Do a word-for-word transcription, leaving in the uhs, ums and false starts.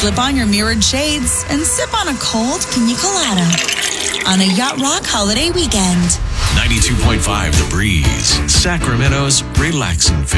Slip on your mirrored shades and sip on a cold pina colada on a Yacht Rock holiday weekend. ninety-two point five The Breeze, Sacramento's relaxing